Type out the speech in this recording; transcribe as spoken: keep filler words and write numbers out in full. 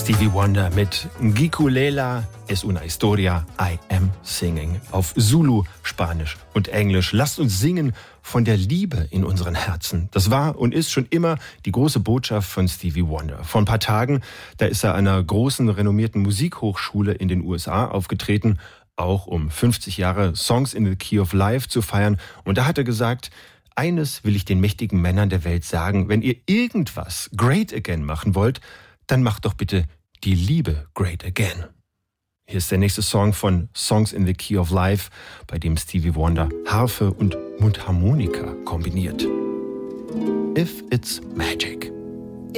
Stevie Wonder mit Gikulela es una historia, I am singing. Auf Zulu, Spanisch und Englisch. Lasst uns singen von der Liebe in unseren Herzen. Das war und ist schon immer die große Botschaft von Stevie Wonder. Vor ein paar Tagen, da ist er an einer großen, renommierten Musikhochschule in den U S A aufgetreten, auch um fünfzig Jahre Songs in the Key of Life zu feiern. Und da hat er gesagt: Eines will ich den mächtigen Männern der Welt sagen: Wenn ihr irgendwas great again machen wollt, dann macht doch bitte die Liebe great again. Hier ist der nächste Song von Songs in the Key of Life, bei dem Stevie Wonder Harfe und Mundharmonika kombiniert. If It's Magic.